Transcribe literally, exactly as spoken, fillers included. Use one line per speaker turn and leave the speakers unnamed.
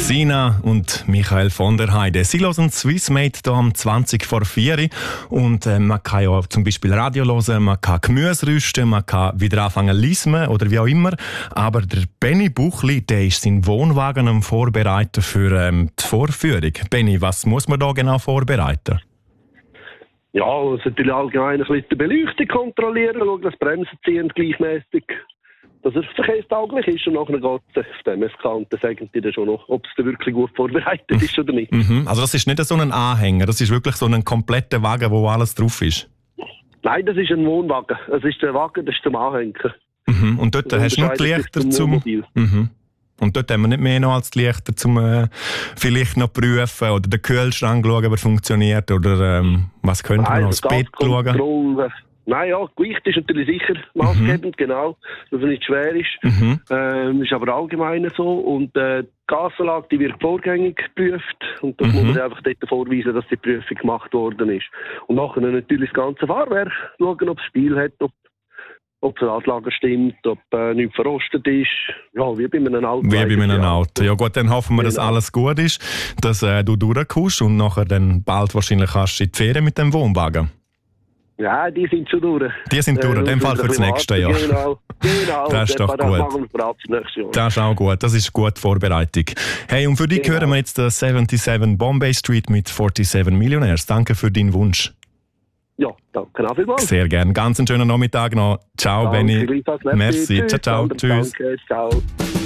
Sina und Michael von der Heide. Sie hören Swissmate hier am zwanzig vor vier. Und äh, man kann ja zum Beispiel Radio hören, man kann Gemüse rüsten, man kann wieder anfangen lismen oder wie auch immer. Aber der Benny Buchli, der ist seinen Wohnwagen am Vorbereiten für ähm, die Vorführung. Benny, was muss man da genau vorbereiten?
Ja, also natürlich allgemein ein bisschen die Beleuchtung kontrollieren, schauen, dass Bremsen ziehen gleichmäßig, dass es verkehrstauglich ist, und nachher geht es auf dem Eskanten, sagen die dann schon noch, ob es da wirklich gut vorbereitet ist oder nicht.
Mhm. Also das ist nicht so ein Anhänger, das ist wirklich so ein kompletter Wagen, wo alles drauf ist?
Nein, das ist ein Wohnwagen. Es ist der Wagen, das ist zum Anhängen.
Mhm. Und dort
das
hast du noch die Lichter zum... Mhm. Und dort haben wir nicht mehr noch als die Lichter, um äh, vielleicht noch prüfen oder den Kühlschrank schauen, ob er funktioniert, oder ähm, was könnte man noch, das Bett schauen?
Nein, ja, Gewicht ist natürlich sicher maßgebend, mhm. genau, dass er nicht schwer ist.
Mhm.
Ähm, ist aber allgemein so. Und äh, die Gasanlage, die wird vorgängig geprüft, und das mhm. muss man einfach dort vorweisen, dass die Prüfung gemacht worden ist. Und nachher natürlich das ganze Fahrwerk schauen, ob es Spiel hat, ob ob das Radlager stimmt, ob äh, nichts verrostet ist. Ja, wie bei einem Auto.
Wie bei einem Auto. Ja gut, dann hoffen wir, dass
genau.
alles gut ist, dass äh, du durchkommst und nachher dann bald wahrscheinlich kannst du in die Ferien mit dem Wohnwagen.
Ja, die sind schon durch.
Die sind durch, in dem Fall für das nächste Jahr.
Genau, genau.
Das ist doch gut.
Machen wir ab nächstes Jahr.
Das ist auch gut, das ist gute Vorbereitung. Hey, und für dich genau. hören wir jetzt den siebenundsiebzig Bombay Street mit siebenundvierzig Millionaires. Danke für deinen Wunsch.
Ja, danke auch vielmals.
Sehr gerne. Ganz einen schönen Nachmittag noch. Ciao,
danke,
Benny. Merci.
Tschüss,
ciao, ciao. Tschüss.
Danke, ciao.